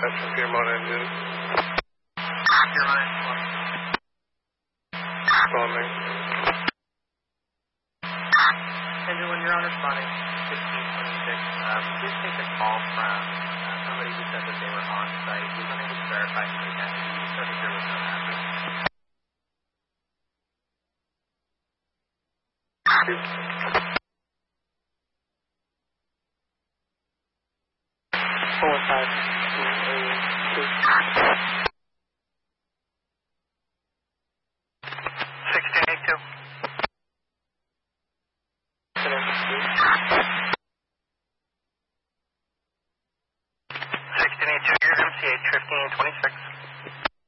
That's Piermont engine. Piermont engine. Responding. Engine, when you're on responding 1526, please take a call from somebody who said that they were on site. We wanted to verify the identity, so that there was no hazard.